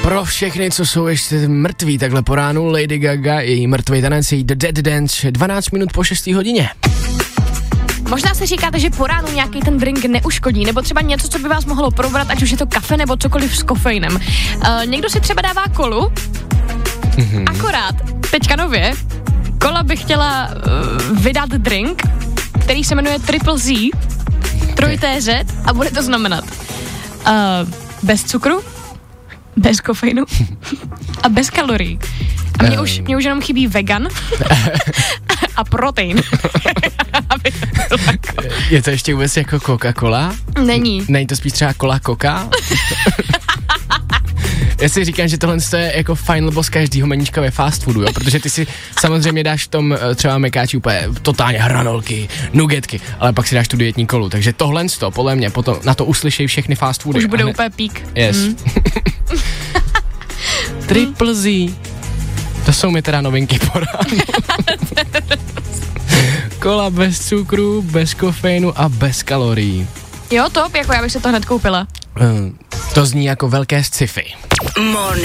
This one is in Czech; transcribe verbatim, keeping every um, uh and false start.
Pro všechny, co jsou ještě mrtví takhle po ránu, Lady Gaga, její mrtvý tanec, její The Dead Dance, dvanáct minut po šesté hodině. Možná si říkáte, že po ránu nějaký ten drink neuškodí, nebo třeba něco, co by vás mohlo probrat, ať už je to kafe nebo cokoliv s kofeinem. Uh, někdo si třeba dává kolu, mm-hmm. akorát teďka nově, kola by chtěla uh, vydat drink, který se jmenuje Triple Z, trojité Z, a bude to znamenat uh, bez cukru, bez kofeinu a bez kalorií. A mně už, mě už jenom chybí vegan a protein. Je to ještě vůbec jako Coca-Cola? Není. Není to spíš třeba Cola-Coca? Já si říkám, že tohle je jako final boss každýho meníčka ve fast foodu, jo? Protože ty si samozřejmě dáš v tom třeba mekáči úplně totálně hranolky, nugetky, ale pak si dáš tu dietní kolu, takže tohle to, podle mě, potom na to uslyšejí všechny fast foody. Už bude hned... úplně pík. Yes. Mm. Triple Z. To jsou mi teda novinky po ránu. Kola bez cukru, bez kofeinu a bez kalorií. Jo, top, jako já bych se to hned koupila. Uh, to zní jako velké sci-fi. Morning